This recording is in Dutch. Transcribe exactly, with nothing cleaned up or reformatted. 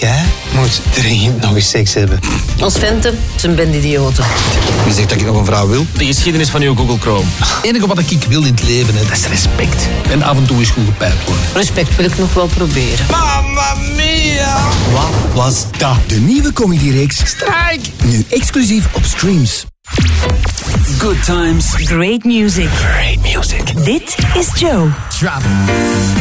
Jij moet dringend nog eens seks hebben. Ons venten zijn band idioten. Wie zegt dat ik nog een vrouw wil? De geschiedenis van uw Google Chrome. Het enige wat ik wil in het leven, hè, dat is respect. En af en toe is goed gepijpt worden. Respect wil ik nog wel proberen. Mamma mia! Wat was dat? De nieuwe comedyreeks Strijk! Nu exclusief op Streams. Good times. Great music. Great music. Dit is Joe. Travel.